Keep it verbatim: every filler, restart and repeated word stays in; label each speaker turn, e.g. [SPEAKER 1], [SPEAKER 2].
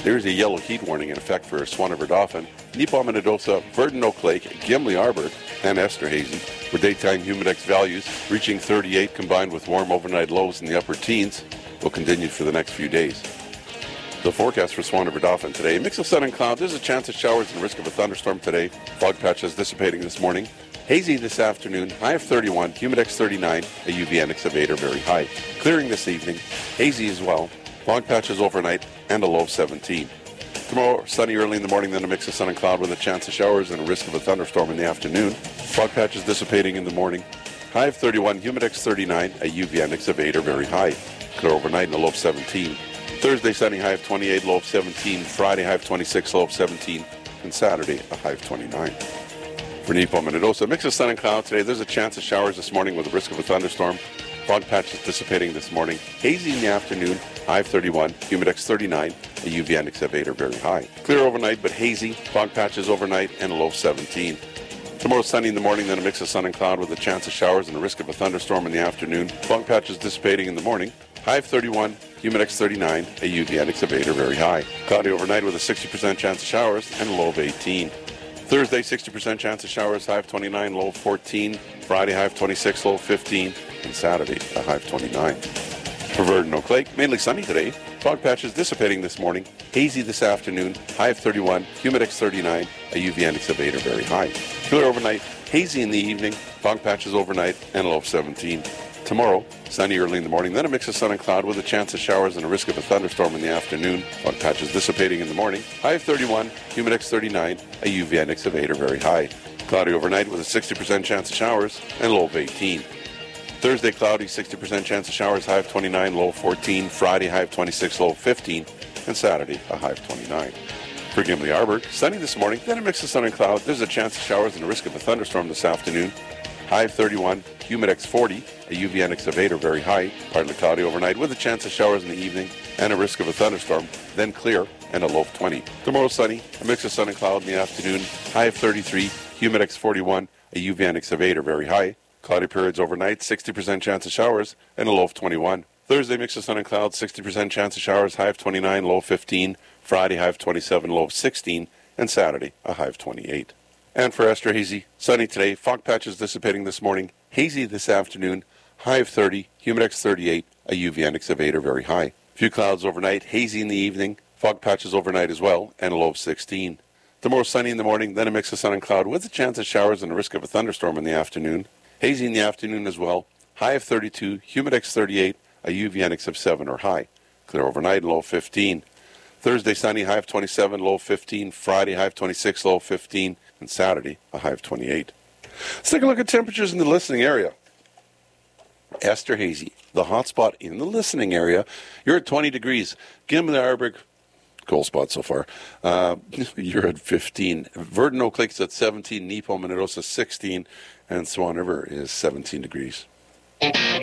[SPEAKER 1] There's a yellow heat warning in effect for Swan River Dauphin, Neepaw-Minnedosa, Verdon Oak Lake, Gimli Arbor, and Esterhazy, where daytime humidex values reaching thirty-eight combined with warm overnight lows in the upper teens will continue for the next few days. The forecast for Swan River Dauphin today, a mix of sun and clouds. There's a chance of showers and risk of a thunderstorm today. Fog patches dissipating this morning. Hazy this afternoon, high of thirty-one, humidex thirty-nine, a U V index of eight or very high. Clearing this evening, hazy as well. Fog patches overnight and a low of seventeen. Tomorrow, sunny early in the morning, then a mix of sun and cloud with a chance of showers and a risk of a thunderstorm in the afternoon. Fog patches dissipating in the morning. High of thirty-one, humidex thirty-nine, a U V index of eight or very high. Clear overnight and a low of seventeen. Thursday, sunny, high of twenty-eight, low of seventeen. Friday, high of twenty-six, low of seventeen. And Saturday, a high of twenty-nine. For Neepaw-Minnedosa, mix of sun and cloud today. There's a chance of showers this morning with a risk of a thunderstorm. Fog patches dissipating this morning. Hazy in the afternoon, high of thirty-one, humidex thirty-nine, a U V index of eight or very high. Clear overnight, but hazy. Fog patches overnight and a low of seventeen. Tomorrow, sunny in the morning, then a mix of sun and cloud with a chance of showers and a risk of a thunderstorm in the afternoon. Fog patches dissipating in the morning. High of thirty-one, humidex thirty-nine, a U V index of eight or very high. Cloudy overnight with a sixty percent chance of showers and a low of eighteen. Thursday, sixty percent chance of showers, high of twenty-nine, low of fourteen. Friday, high of twenty-six, low of fifteen. And Saturday, a high of twenty-nine. For Verdon Oak Lake, mainly sunny today. Fog patches dissipating this morning. Hazy this afternoon, high of thirty-one, humidex thirty-nine, a U V index of eight or very high. Clear overnight, hazy in the evening, fog patches overnight, and a low of seventeen. Tomorrow, sunny early in the morning, then a mix of sun and cloud with a chance of showers and a risk of a thunderstorm in the afternoon. Fog patches dissipating in the morning. High of thirty-one, humidex thirty-nine, a U V index of eight or very high. Cloudy overnight with a sixty percent chance of showers and a low of eighteen. Thursday, cloudy, sixty percent chance of showers, high of twenty-nine, low of fourteen. Friday, high of twenty-six, low of fifteen. And Saturday, a high of twenty-nine. For Gimli Arbor, sunny this morning, then a mix of sun and cloud. There's a chance of showers and a risk of a thunderstorm this afternoon. High of thirty-one, humidex forty, a U V index of eight or very high. Partly cloudy overnight with a chance of showers in the evening and a risk of a thunderstorm, then clear and a low of twenty. Tomorrow, sunny, a mix of sun and cloud in the afternoon. High of thirty-three, humidex forty-one, a U V index of eight or very high. Cloudy periods overnight, sixty percent chance of showers, and a low of twenty-one. Thursday, mix of sun and clouds, sixty percent chance of showers, high of twenty-nine, low of fifteen. Friday, high of twenty-seven, low of sixteen. And Saturday, a high of twenty-eight. And for Esterhazy, sunny today, fog patches dissipating this morning, hazy this afternoon, high of thirty, humidex thirty-eight, a U V index of eight or very high. Few clouds overnight, hazy in the evening, fog patches overnight as well, and a low of sixteen. Tomorrow, sunny in the morning, then a mix of sun and cloud with a chance of showers and a risk of a thunderstorm in the afternoon. Hazy in the afternoon as well. High of thirty-two, humidex thirty-eight, a U V index of seven or high. Clear overnight and low of fifteen. Thursday, sunny, high of twenty-seven, low of fifteen. Friday, high of twenty-six, low of fifteen. And Saturday, a high of twenty-eight. Let's take a look at temperatures in the listening area. Esterhazy, the hot spot in the listening area. You're at twenty degrees. Gimli Arbor, cold spot so far. Uh, you're at fifteen. Verdon Oak Lake's at seventeen. Neepaw-Minnedosa sixteen. And Swan River is seventeen degrees.